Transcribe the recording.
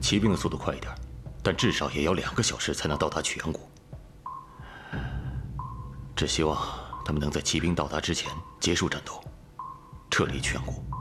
骑兵的速度快一点，但至少也要2个小时才能到达曲阳谷。只希望他们能在骑兵到达之前结束战斗，撤离曲阳谷。